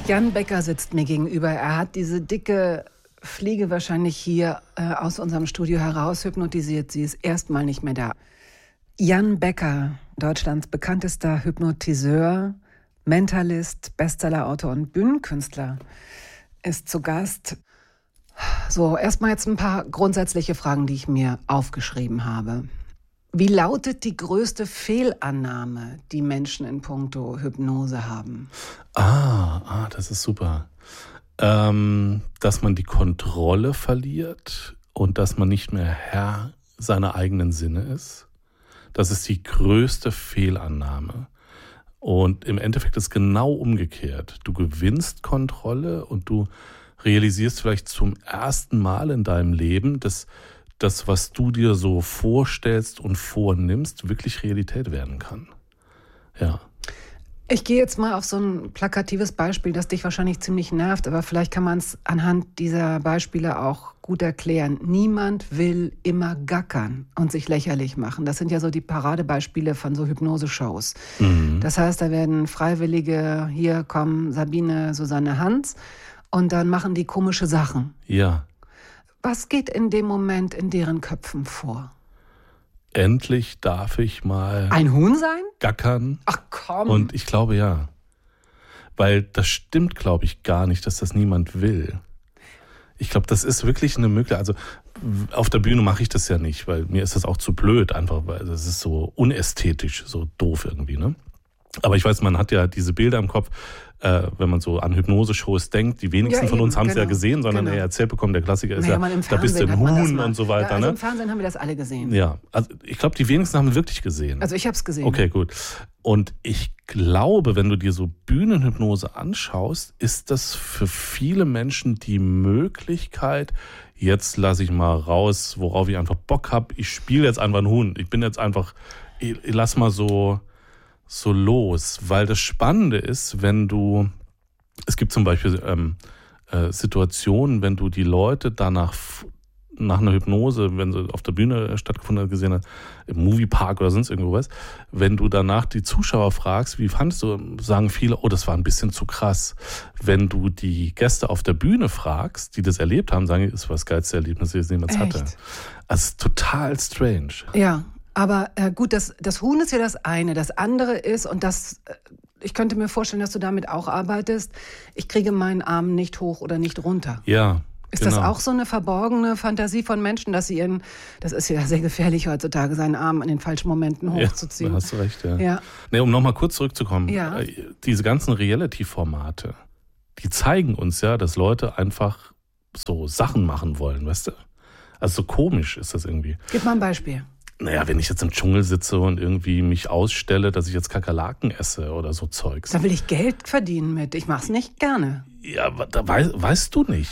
Jan Becker sitzt mir gegenüber. Er hat diese dicke Fliege wahrscheinlich hier aus unserem Studio heraus hypnotisiert. Sie ist erstmal nicht mehr da. Jan Becker, Deutschlands bekanntester Hypnotiseur, Mentalist, Bestsellerautor und Bühnenkünstler, ist zu Gast. So, erstmal jetzt ein paar grundsätzliche Fragen, die ich mir aufgeschrieben habe. Wie lautet die größte Fehlannahme, die Menschen in puncto Hypnose haben? Das ist super. Dass man die Kontrolle verliert und dass man nicht mehr Herr seiner eigenen Sinne ist. Das ist die größte Fehlannahme. Und im Endeffekt ist genau umgekehrt. Du gewinnst Kontrolle und du realisierst vielleicht zum ersten Mal in deinem Leben, dass das, was du dir so vorstellst und vornimmst, wirklich Realität werden kann. Ja. Ich gehe jetzt mal auf so ein plakatives Beispiel, das dich wahrscheinlich ziemlich nervt, aber vielleicht kann man es anhand dieser Beispiele auch gut erklären. Niemand will immer gackern und sich lächerlich machen. Das sind ja so die Paradebeispiele von so Hypnose-Shows. Mhm. Das heißt, da werden Freiwillige, hier kommen Sabine, Susanne, Hans, und dann machen die komische Sachen. Ja. Was geht in dem Moment in deren Köpfen vor? Endlich darf ich mal ein Huhn sein? Gackern. Ach komm. Und ich glaube ja. Weil das stimmt, glaube ich, gar nicht, dass das niemand will. Ich glaube, das ist wirklich eine Möglichkeit. Also auf der Bühne mache ich das ja nicht, weil mir ist das auch zu blöd, einfach weil das ist so unästhetisch, so doof irgendwie, ne? Aber ich weiß, man hat ja diese Bilder im Kopf, wenn man so an Hypnose-Shows denkt. Die wenigsten von uns haben es ja gesehen, sondern er erzählt bekommen, der Klassiker ist da bist du ein Huhn und so weiter. Also im Fernsehen haben wir das alle gesehen. Ja, also ich glaube, die wenigsten haben es wirklich gesehen. Also ich habe es gesehen. Okay, gut. Und ich glaube, wenn du dir so Bühnenhypnose anschaust, ist das für viele Menschen die Möglichkeit, jetzt lasse ich mal raus, worauf ich einfach Bock habe. Ich spiele jetzt einfach einen Huhn. Ich bin jetzt einfach, ich lass mal so los, weil das Spannende ist, es gibt zum Beispiel Situationen, wenn du die Leute danach nach einer Hypnose, wenn sie auf der Bühne stattgefunden hat, gesehen hat, im Moviepark oder sonst irgendwas, wenn du danach die Zuschauer fragst, wie fandest du, sagen viele, oh, das war ein bisschen zu krass. Wenn du die Gäste auf der Bühne fragst, die das erlebt haben, sagen, das war das geilste Erlebnis, das ich jemals hatte. Also total strange. Ja. Aber gut, das Huhn ist ja das eine. Das andere ist, und das, ich könnte mir vorstellen, dass du damit auch arbeitest, ich kriege meinen Arm nicht hoch oder nicht runter. Ja, Ist das auch so eine verborgene Fantasie von Menschen, dass sie das ist ja sehr gefährlich heutzutage, seinen Arm in den falschen Momenten hochzuziehen. Ja, da hast du recht, ja. Nee, um nochmal kurz zurückzukommen. Ja. Diese ganzen Reality-Formate, die zeigen uns ja, dass Leute einfach so Sachen machen wollen, weißt du? Also so komisch ist das irgendwie. Gib mal ein Beispiel. Naja, wenn ich jetzt im Dschungel sitze und irgendwie mich ausstelle, dass ich jetzt Kakerlaken esse oder so Zeugs. Da will ich Geld verdienen mit. Ich mach's nicht gerne. Ja, da weißt du nicht.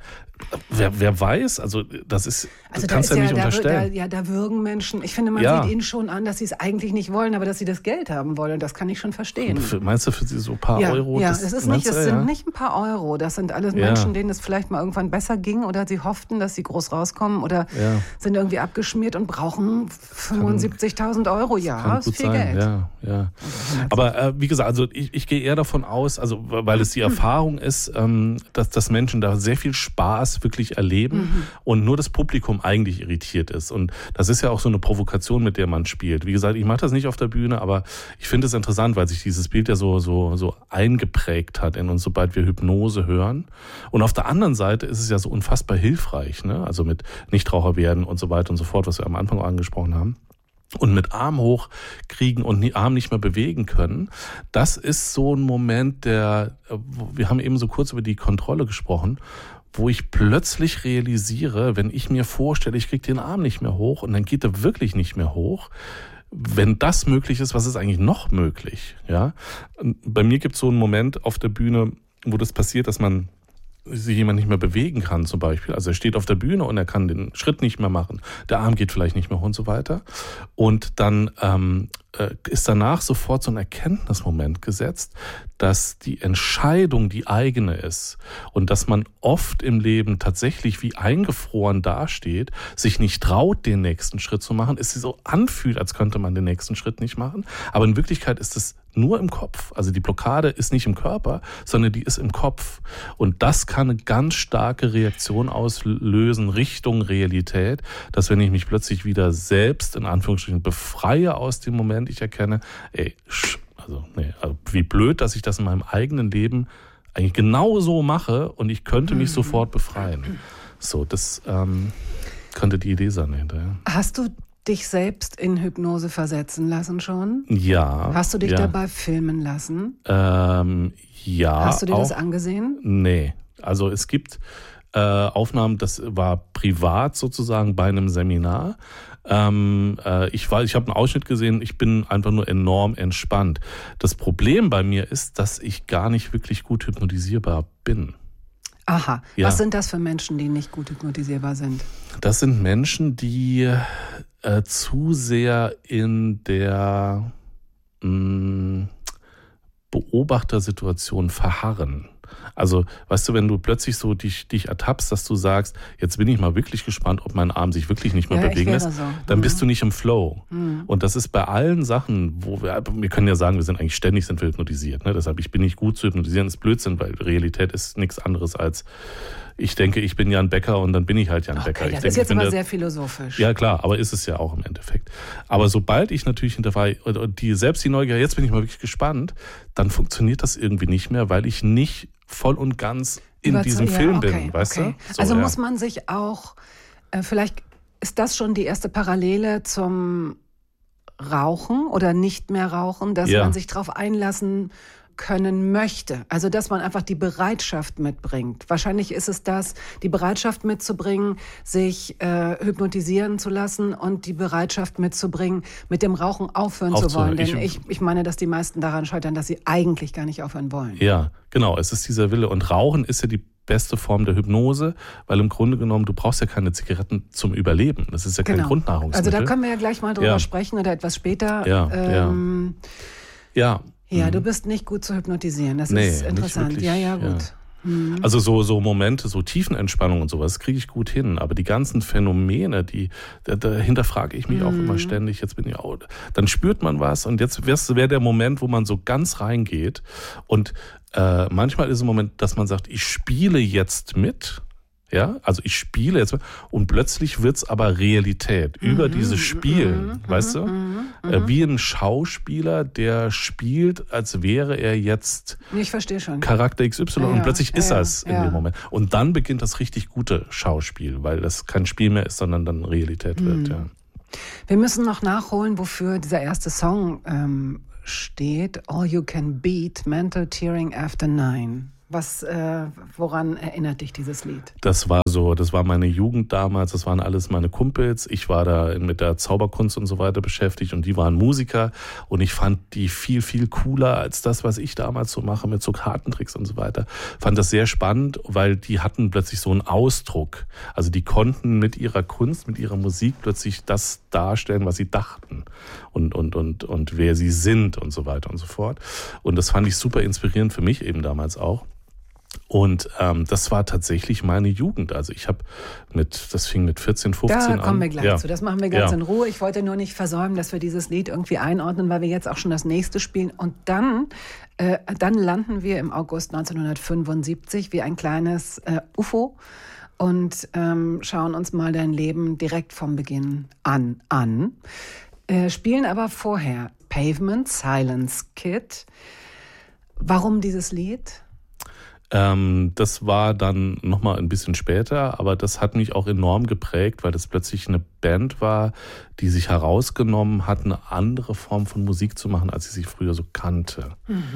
Wer weiß, also das ist, also du kannst ja nicht unterstellen. Da würgen Menschen. Ich finde, man sieht ihnen schon an, dass sie es eigentlich nicht wollen, aber dass sie das Geld haben wollen. Und das kann ich schon verstehen. Meinst du für sie so ein paar Euro? Ja, das sind nicht ein paar Euro. Das sind alles Menschen, denen es vielleicht mal irgendwann besser ging oder sie hofften, dass sie groß rauskommen oder sind irgendwie abgeschmiert und brauchen 75.000 Euro. Ja, das ist viel Geld. Ja. Aber wie gesagt, also ich gehe eher davon aus, also weil es die Erfahrung ist, dass Menschen da sehr viel Spaß wirklich erleben und nur das Publikum eigentlich irritiert ist. Und das ist ja auch so eine Provokation, mit der man spielt. Wie gesagt, ich mache das nicht auf der Bühne, aber ich finde es interessant, weil sich dieses Bild ja so eingeprägt hat in uns, sobald wir Hypnose hören. Und auf der anderen Seite ist es ja so unfassbar hilfreich, ne? Also mit Nichtraucher werden und so weiter und so fort, was wir am Anfang auch angesprochen haben. Und mit Arm hochkriegen und die Arm nicht mehr bewegen können, das ist so ein Moment, wir haben eben so kurz über die Kontrolle gesprochen, wo ich plötzlich realisiere, wenn ich mir vorstelle, ich kriege den Arm nicht mehr hoch und dann geht er wirklich nicht mehr hoch. Wenn das möglich ist, was ist eigentlich noch möglich? Ja? Bei mir gibt es so einen Moment auf der Bühne, wo das passiert, dass sich jemand nicht mehr bewegen kann zum Beispiel. Also er steht auf der Bühne und er kann den Schritt nicht mehr machen. Der Arm geht vielleicht nicht mehr hoch und so weiter. Und dann ist danach sofort so ein Erkenntnismoment gesetzt, dass die Entscheidung die eigene ist und dass man oft im Leben tatsächlich wie eingefroren dasteht, sich nicht traut, den nächsten Schritt zu machen, es sich so anfühlt, als könnte man den nächsten Schritt nicht machen. Aber in Wirklichkeit ist es nur im Kopf. Also die Blockade ist nicht im Körper, sondern die ist im Kopf. Und das kann eine ganz starke Reaktion auslösen Richtung Realität, dass wenn ich mich plötzlich wieder selbst in Anführungsstrichen befreie aus dem Moment, ich erkenne, also wie blöd, dass ich das in meinem eigenen Leben eigentlich genau so mache und ich könnte mich sofort befreien. So, das könnte die Idee sein hinterher. Hast du dich selbst in Hypnose versetzen lassen schon? Ja. Hast du dich dabei filmen lassen? Ja. Hast du dir das angesehen? Nee. Also es gibt Aufnahmen, das war privat sozusagen bei einem Seminar. Ich habe einen Ausschnitt gesehen, ich bin einfach nur enorm entspannt. Das Problem bei mir ist, dass ich gar nicht wirklich gut hypnotisierbar bin. Aha. Ja. Was sind das für Menschen, die nicht gut hypnotisierbar sind? Das sind Menschen, die zu sehr in der Beobachtersituation verharren. Also, weißt du, wenn du plötzlich so dich ertappst, dass du sagst, jetzt bin ich mal wirklich gespannt, ob mein Arm sich wirklich nicht mehr bewegen lässt, so. Dann bist du nicht im Flow. Und das ist bei allen Sachen, wo wir können ja sagen, wir sind eigentlich ständig hypnotisiert. Ne? Deshalb, ich bin nicht gut zu hypnotisieren, das ist Blödsinn, weil Realität ist nichts anderes als, ich denke, ich bin Jan Becker und dann bin ich halt Jan Becker. Das ist jetzt aber sehr philosophisch. Ja klar, aber ist es ja auch im Endeffekt. Aber sobald ich natürlich selbst die Neugier, jetzt bin ich mal wirklich gespannt, dann funktioniert das irgendwie nicht mehr, weil ich nicht voll und ganz in diesem Film bin, weißt du? So, also muss man sich auch, vielleicht ist das schon die erste Parallele zum Rauchen oder nicht mehr rauchen, dass man sich darauf einlassen können möchte. Also, dass man einfach die Bereitschaft mitbringt. Wahrscheinlich ist es das, die Bereitschaft mitzubringen, sich hypnotisieren zu lassen und die Bereitschaft mitzubringen, mit dem Rauchen aufhören zu wollen. Denn ich meine, dass die meisten daran scheitern, dass sie eigentlich gar nicht aufhören wollen. Ja, genau. Es ist dieser Wille. Und Rauchen ist ja die beste Form der Hypnose, weil im Grunde genommen, du brauchst ja keine Zigaretten zum Überleben. Das ist ja kein Grundnahrungsmittel. Also da können wir ja gleich mal drüber sprechen oder etwas später. Ja, du bist nicht gut zu hypnotisieren. Das ist interessant. Wirklich, ja, gut. Ja. Also so Momente, so Tiefenentspannung und sowas kriege ich gut hin. Aber die ganzen Phänomene, dahinter frage ich mich auch immer ständig. Jetzt bin ich auch, dann spürt man was und jetzt wäre der Moment, wo man so ganz reingeht. Und manchmal ist es ein Moment, dass man sagt, ich spiele jetzt mit. Ja, also ich spiele jetzt und plötzlich wird's aber Realität über dieses Spielen, weißt du? Wie ein Schauspieler, der spielt, als wäre er jetzt ich verstehe schon. Charakter XY und plötzlich ist er es in dem Moment. Und dann beginnt das richtig gute Schauspiel, weil das kein Spiel mehr ist, sondern dann Realität wird. Ja. Wir müssen noch nachholen, wofür dieser erste Song steht. All You Can Beat, Mental Tearing After 9. Woran erinnert dich dieses Lied? Das war meine Jugend damals, das waren alles meine Kumpels. Ich war da mit der Zauberkunst und so weiter beschäftigt und die waren Musiker und ich fand die viel, viel cooler als das, was ich damals so mache mit so Kartentricks und so weiter. Fand das sehr spannend, weil die hatten plötzlich so einen Ausdruck. Also die konnten mit ihrer Kunst, mit ihrer Musik plötzlich das darstellen, was sie dachten und wer sie sind und so weiter und so fort. Und das fand ich super inspirierend für mich eben damals auch. Und das war tatsächlich meine Jugend. Also das fing mit 14, 15 an. Da kommen wir gleich zu. Das machen wir ganz in Ruhe. Ich wollte nur nicht versäumen, dass wir dieses Lied irgendwie einordnen, weil wir jetzt auch schon das nächste spielen. Und dann landen wir im August 1975 wie ein kleines UFO und schauen uns mal dein Leben direkt vom Beginn an. Spielen aber vorher Pavement, Silence Kid. Warum dieses Lied? Das war dann nochmal ein bisschen später, aber das hat mich auch enorm geprägt, weil das plötzlich eine Band war, die sich herausgenommen hat, eine andere Form von Musik zu machen, als ich sie früher so kannte.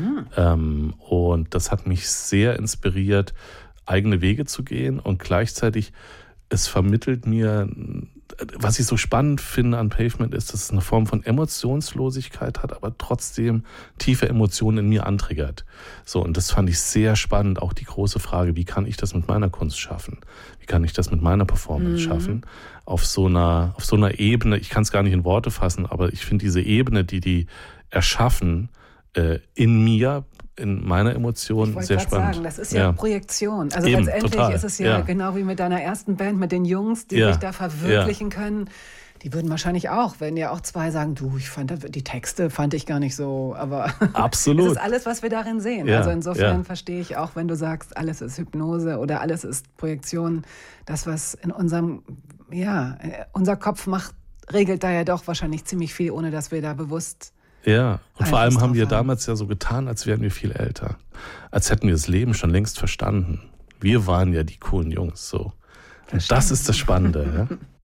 Und das hat mich sehr inspiriert, eigene Wege zu gehen und gleichzeitig es vermittelt mir, was ich so spannend finde an Pavement ist, dass es eine Form von Emotionslosigkeit hat, aber trotzdem tiefe Emotionen in mir antriggert. So, und das fand ich sehr spannend. Auch die große Frage, wie kann ich das mit meiner Kunst schaffen? Wie kann ich das mit meiner Performance schaffen? Auf so einer Ebene, ich kann es gar nicht in Worte fassen, aber ich finde diese Ebene, die erschaffen, in mir, in meiner Emotion sehr spannend. Sagen, das ist ja Projektion. Also eben, letztendlich ist es genau wie mit deiner ersten Band, mit den Jungs, die sich da verwirklichen können. Die würden wahrscheinlich auch, wenn ja auch zwei sagen, du, die Texte fand ich gar nicht so, aber absolut. Das ist alles, was wir darin sehen. Ja, also insofern verstehe ich auch, wenn du sagst, alles ist Hypnose oder alles ist Projektion. Das, was in unser Kopf macht, regelt da ja doch wahrscheinlich ziemlich viel, ohne dass wir da bewusst... Ja, und vor allem haben wir damals ja so getan, als wären wir viel älter. Als hätten wir das Leben schon längst verstanden. Wir waren ja die coolen Jungs, so. Und das ist das Spannende, ja.